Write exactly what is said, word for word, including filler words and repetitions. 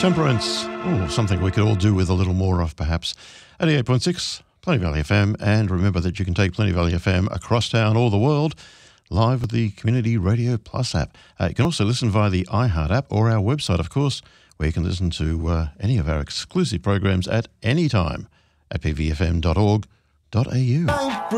Temperance. Oh, something we could all do with a little more of, perhaps. eighty-eight point six, Plenty Valley F M. And remember that you can take Plenty Valley F M across town or the world live with the Community Radio Plus app. Uh, you can also listen via the iHeart app or our website, of course, where you can listen to uh, any of our exclusive programs at any time at p v f m dot org dot a u.